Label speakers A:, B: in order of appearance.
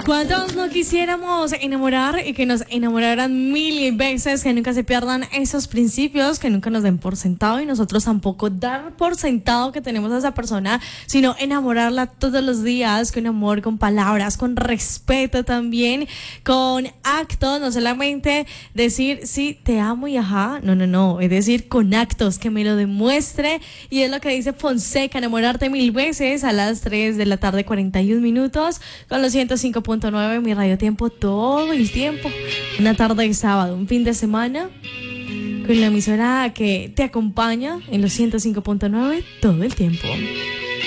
A: ¿Cuántos no quisiéramos enamorar y que nos enamoraran mil veces, que nunca se pierdan esos principios, que nunca nos den por sentado y nosotros tampoco dar por sentado que tenemos a esa persona, sino enamorarla todos los días con amor, con palabras, con respeto también, con actos, no solamente decir sí, te amo y ajá, no, es decir, con actos, que me lo demuestre, y es lo que dice Fonseca, enamorarte mil veces a las 3 de la tarde, 41 minutos, con los 105.9, mi Radio Tiempo todo el tiempo. Una tarde de sábado, un fin de semana, con la emisora que te acompaña en los 105.9 todo el tiempo.